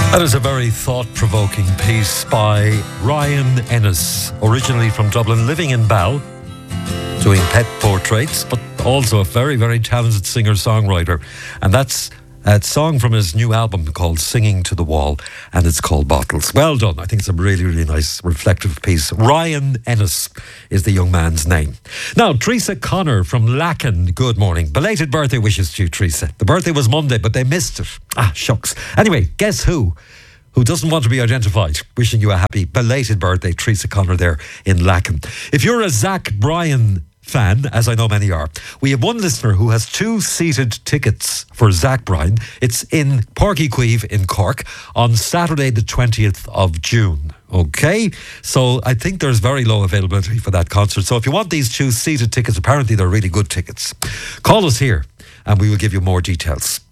That is a very thought-provoking piece by Ryan Ennis, originally from Dublin, living in Bal, doing pet portraits, but also a very, very talented singer-songwriter. And that's a song from his new album called Singing to the Wall, and it's called Bottles. Well done. I think it's a really, really nice, reflective piece. Ryan Ennis is the young man's name. Now, Teresa Connor from Lacken, good morning. Belated birthday wishes to you, Teresa. The birthday was Monday, but they missed it. Ah, shucks. Anyway, guess who doesn't want to be identified? Wishing you a happy belated birthday, Teresa Connor there in Lacken. If you're a Zach Bryan fan, as I know many are, we have one listener who has 2 seated tickets for Zach Bryan. It's in Páirc Uí Chaoimh in Cork on Saturday the 20th of June. Okay, so I think there's very low availability for that concert. So if you want these 2 seated tickets, apparently they're really good tickets. Call us here and we will give you more details.